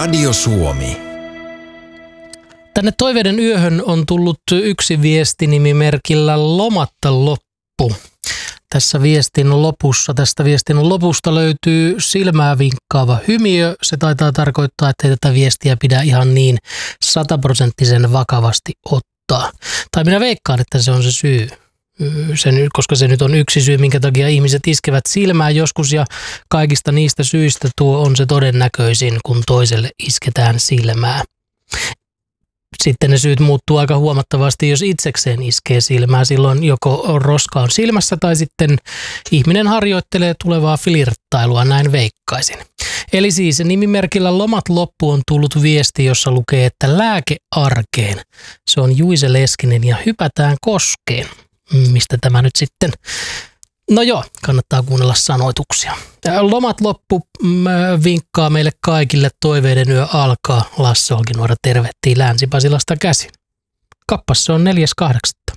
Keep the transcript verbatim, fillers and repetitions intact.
Radio Suomi. Tänne Toiveiden yöhön on tullut yksi viesti nimimerkillä Lomatta loppu. Tässä viestin lopussa, tästä viestin lopusta löytyy silmää vinkkaava hymiö. Se taitaa tarkoittaa, että ei tätä viestiä pidä ihan niin sataprosenttisen vakavasti ottaa. Tai minä veikkaan, että se on se syy. Se, koska se nyt on yksi syy, minkä takia ihmiset iskevät silmää joskus, ja kaikista niistä syistä tuo on se todennäköisin, kun toiselle isketään silmää. Sitten ne syyt muuttuu aika huomattavasti, jos itsekseen iskee silmää. Silloin joko roska on silmässä tai sitten ihminen harjoittelee tulevaa flirttailua, näin veikkaisin. Eli siis nimimerkillä Lomat loppu on tullut viesti, jossa lukee, että lääke arkeen. Se on Juise Leskinen ja hypätään koskeen. Mistä tämä nyt sitten? No joo, kannattaa kuunnella sanoituksia. Lomat loppu vinkkaa meille kaikille, Toiveiden yö alkaa. Lasse Olkinuora tervehtii Länsi-Pasilasta käsin. Kappas se on neljäs kahdeksatta